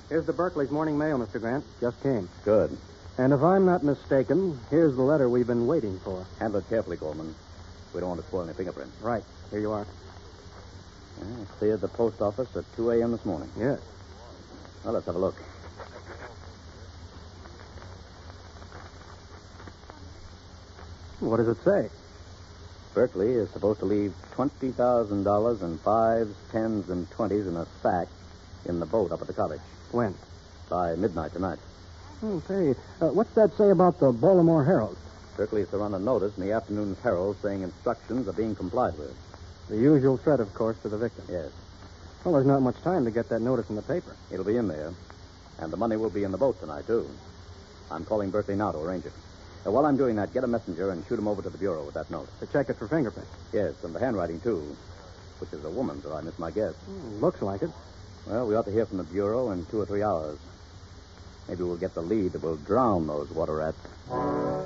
Here's the Berkeley's morning mail, Mr. Grant. Just came. Good. And if I'm not mistaken, here's the letter we've been waiting for. Handle it carefully, Coleman. We don't want to spoil any fingerprints. Right. Here you are. Cleared the post office at 2 a.m. this morning. Yes. Well, let's have a look. What does it say? Berkeley is supposed to leave $20,000 in 5s, 10s, and 20s in a sack in the boat up at the cottage. When? By midnight tonight. Okay. What's that say about the Baltimore Herald? Berkeley is to run a notice in the afternoon's Herald saying instructions are being complied with. The usual threat, of course, to the victim. Yes. Well, there's not much time to get that notice in the paper. It'll be in there. And the money will be in the boat tonight, too. I'm calling Berkeley now to arrange it. While I'm doing that, get a messenger and shoot him over to the bureau with that note. To check it for fingerprints. Yes, and the handwriting, too. Which is a woman's, or I miss my guess. Looks like it. Well, we ought to hear from the bureau in 2 or 3 hours. Maybe we'll get the lead that will drown those water rats.